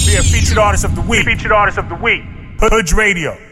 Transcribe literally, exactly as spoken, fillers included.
Be a featured artist of the week. Featured artist of the week. Hood Radio.